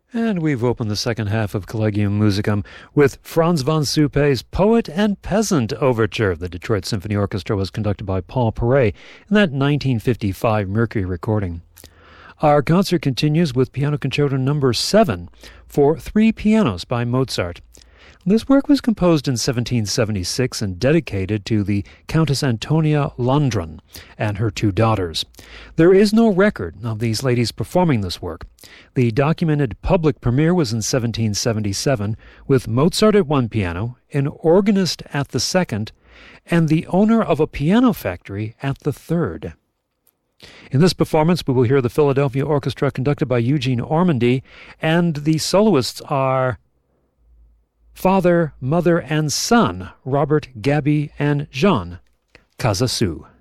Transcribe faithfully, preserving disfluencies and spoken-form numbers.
And we've opened the second half of Collegium Musicum with Franz von Suppé's Poet and Peasant Overture. The Detroit Symphony Orchestra was conducted by Paul Paray in that nineteen fifty-five Mercury recording. Our concert continues with Piano Concerto number seven for three pianos by Mozart. This work was composed in seventeen seventy-six and dedicated to the Countess Antonia Londron and her two daughters. There is no record of these ladies performing this work. The documented public premiere was in seventeen seventy-seven, with Mozart at one piano, an organist at the second, and the owner of a piano factory at the third. In this performance, we will hear the Philadelphia Orchestra conducted by Eugene Ormandy, and the soloists are Father, Mother, and Son, Robert, Gabby, and Jean Casasu.